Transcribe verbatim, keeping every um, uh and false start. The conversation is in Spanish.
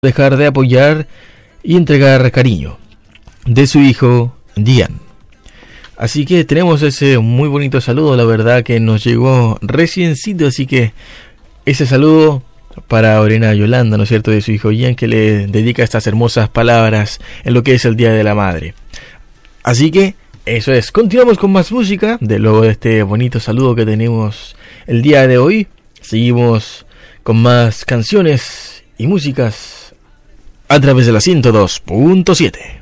dejar de apoyar y entregar cariño de su hijo Dian. Así que tenemos ese muy bonito saludo, la verdad que nos llegó reciencito, así que ese saludo para Orena Yolanda, ¿no es cierto?, de su hijo Ian, que le dedica estas hermosas palabras en lo que es el Día de la Madre. Así que eso es, continuamos con más música, de luego de este bonito saludo que tenemos el día de hoy. Seguimos con más canciones y músicas a través de la ciento dos punto siete.